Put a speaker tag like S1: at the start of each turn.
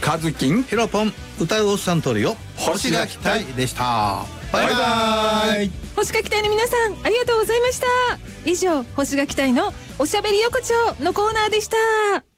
S1: カズキン、
S2: ヒロポン、歌うおっさんトリオ、星が期待でした。バイバイ。
S3: 星が期待の皆さん、ありがとうございました。以上、星が期待のおしゃべり横丁のコーナーでした。